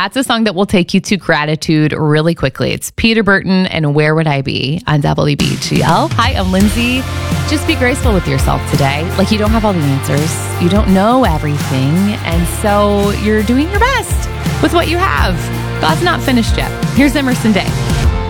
That's a song that will take you to gratitude really quickly. It's Peter Burton and Where Would I Be on WBGL. Hi, I'm Lindsay. Just be graceful with yourself today. Like, you don't have all the answers. You don't know everything. And so you're doing your best with what you have. God's not finished yet. Here's Emerson Day.